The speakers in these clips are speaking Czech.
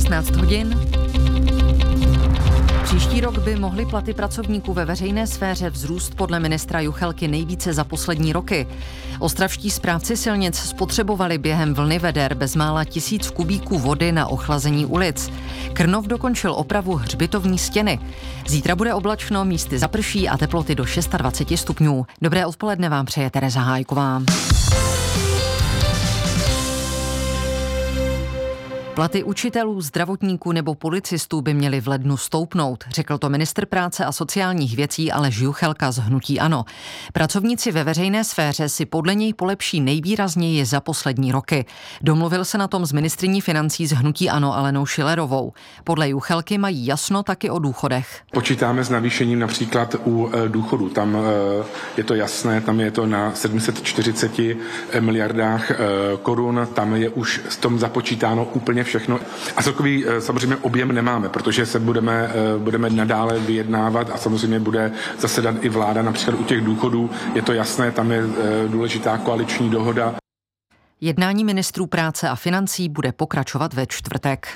16 hodin. Příští rok by mohly platy pracovníků ve veřejné sféře vzrůst podle ministra Juchelky nejvíce za poslední roky. Ostravští správci silnic spotřebovali během vlny veder bezmála 1000 kubíků vody na ochlazení ulic. Krnov dokončil opravu hřbitovní stěny. Zítra bude oblačno, místy zaprší a teploty do 26 stupňů. Dobré odpoledne vám přeje Tereza Hájková. Platy učitelů, zdravotníků nebo policistů by měly v lednu stoupnout, řekl to ministr práce a sociálních věcí Aleš Juchelka z hnutí ANO. Pracovníci ve veřejné sféře si podle něj polepší nejvýrazněji za poslední roky. Domluvil se na tom s ministryní financí z hnutí ANO Alenou Schillerovou. Podle Juchelky mají jasno taky o důchodech. Počítáme s navýšením například u důchodu. Tam je to jasné, tam je to na 740 miliardách korun, tam je už s tom započítáno úplně všechno. A celkový samozřejmě objem nemáme, protože se budeme nadále vyjednávat a samozřejmě bude zasedat i vláda, například u těch důchodů. Je to jasné, tam je důležitá koaliční dohoda. Jednání ministrů práce a financí bude pokračovat ve čtvrtek.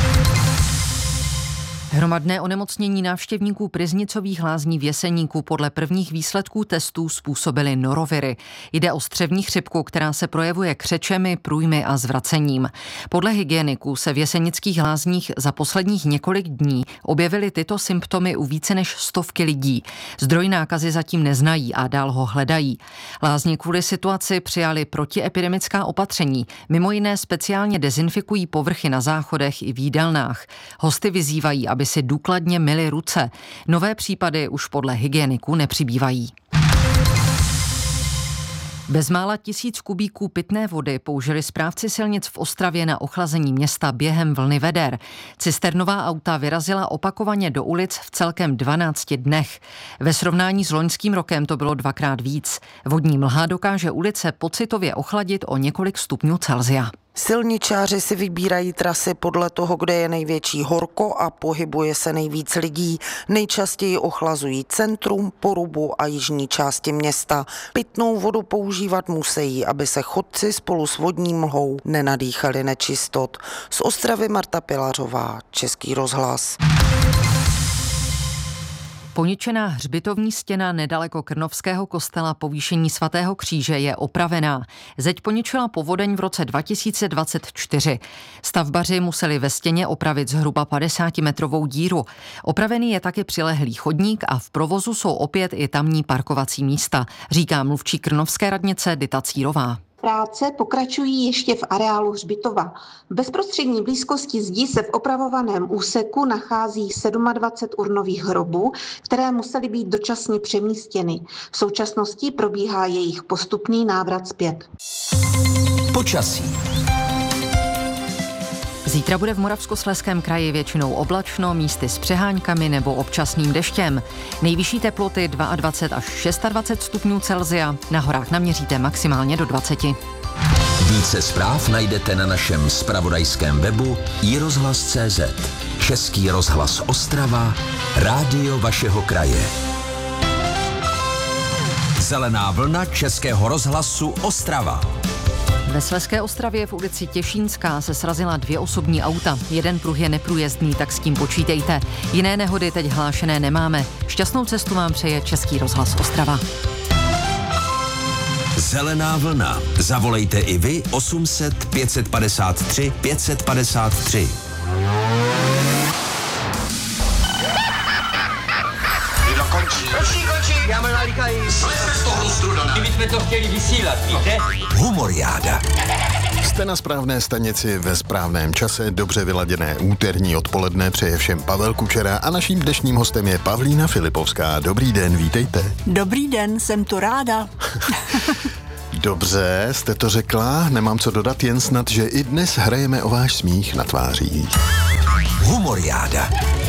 Hromadné onemocnění návštěvníků Pryznicových lázní v Jeseníku podle prvních výsledků testů způsobily noroviry. Jde o střevní chřipku, která se projevuje křečemi, průjmy a zvracením. Podle hygieniků se v jesenických lázních za posledních několik dní objevily tyto symptomy u více než 100 lidí. Zdroj nákazy zatím neznají a dál ho hledají. Lázně kvůli situaci přijali protiepidemická opatření. Mimo jiné speciálně dezinfikují povrchy na záchodech i v jídelnách. Hosty vyzývají, aby si důkladně myli ruce. Nové případy už podle hygieniků nepřibývají. Bezmála 1000 kubíků pitné vody použili správci silnic v Ostravě na ochlazení města během vlny veder. Cisternová auta vyrazila opakovaně do ulic v celkem 12 dnech. Ve srovnání s loňským rokem to bylo 2krát víc. Vodní mlha dokáže ulice pocitově ochladit o několik stupňů Celsia. Silničáři si vybírají trasy podle toho, kde je největší horko a pohybuje se nejvíc lidí. Nejčastěji ochlazují centrum, Porubu a jižní části města. Pitnou vodu používat musí, aby se chodci spolu s vodní mlhou nenadýchali nečistot. Z Ostravy Marta Pilařová, Český rozhlas. Poničená hřbitovní stěna nedaleko Krnovského kostela Povýšení svatého kříže je opravená. Zeď poničila povodeň v roce 2024. Stavbaři museli ve stěně opravit zhruba 50metrovou díru. Opravený je taky přilehlý chodník a v provozu jsou opět i tamní parkovací místa, říká mluvčí krnovské radnice Dita Círová. Práce pokračují ještě v areálu hřbitova. V bezprostřední blízkosti zdi se v opravovaném úseku nachází 27 urnových hrobů, které musely být dočasně přemístěny. V současnosti probíhá jejich postupný návrat zpět. Počasí. Zítra bude v Moravskoslezském kraji většinou oblačno, místy s přeháňkami nebo občasným deštěm. Nejvyšší teploty 22 až 26 stupňů Celsia, na horách naměříte maximálně do 20. Více zpráv najdete na našem zpravodajském webu iRozhlas.cz. Český rozhlas Ostrava, rádio vašeho kraje. Zelená vlna Českého rozhlasu Ostrava. Ve Slezské Ostravě v ulici Těšínská se srazila 2 osobní auta. Jeden pruh je neprůjezdný, tak s tím počítejte. Jiné nehody teď hlášené nemáme. Šťastnou cestu vám přeje Český rozhlas Ostrava. Zelená vlna. Zavolejte i vy 800 553 553. Končí. Já mám nalíkají. Jsme z toho strudané. My bychom to chtěli vysílat, víte? Humoriáda. Jste na správné stanici ve správném čase, dobře vyladěné úterní odpoledne přeje všem Pavel Kučera a naším dnešním hostem je Pavlína Filipovská. Dobrý den, vítejte. Dobrý den, jsem tu ráda. Dobře, jste to řekla, nemám co dodat, jen snad, že i dnes hrajeme o váš smích na tvářích. Humoriáda.